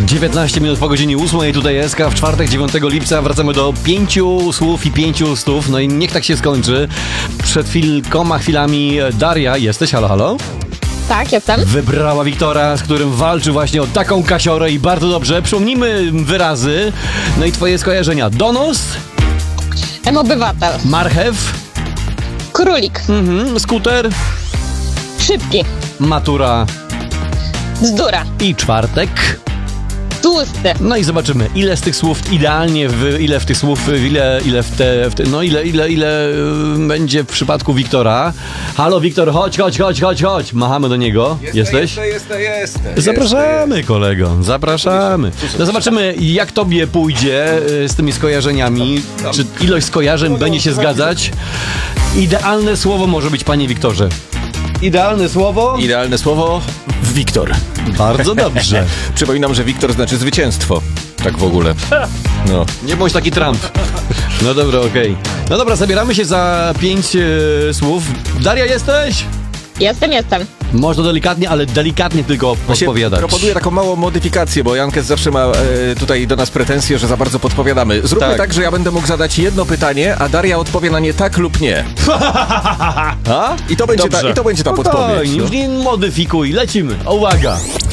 19 minut po godzinie 8, tutaj SK, w czwartek 9 lipca wracamy do 5 słów i 5 stów, no i niech tak się skończy. Przed chwilami Daria, jesteś? Halo, halo? Tak, jestem. Wybrała Wiktora, z którym walczy właśnie o taką kasiorę i bardzo dobrze. Przypomnijmy wyrazy, no i twoje skojarzenia. Donos, Obywatel. marchew, Królik. skuter, Szybki. matura Bzdura. i czwartek. Tłusty. No i zobaczymy, ile z tych słów idealnie, ile będzie w przypadku Wiktora. Halo, Wiktor, chodź. Machamy do niego. Jesteś? Jestem. Zapraszamy, kolego, zapraszamy. No zobaczymy, jak tobie pójdzie z tymi skojarzeniami. Czy ilość skojarzeń będzie się zgadzać? Idealne słowo może być, panie Wiktorze. Idealne słowo? Wiktor. Bardzo dobrze. Przypominam, że Wiktor znaczy zwycięstwo. Tak w ogóle. No. Nie bądź taki Trump. No dobra, okej. No dobra, zabieramy się za 5 słów. Daria, jesteś? Jestem. Można delikatnie, ale delikatnie tylko podpowiadać. Proponuję taką małą modyfikację, bo Jankes zawsze ma tutaj do nas pretensje, że za bardzo podpowiadamy. Zróbmy tak, że ja będę mógł zadać jedno pytanie, a Daria odpowie na nie tak lub nie. A? I to będzie ta podpowiedź. Już nie modyfikuj, lecimy. Uwaga.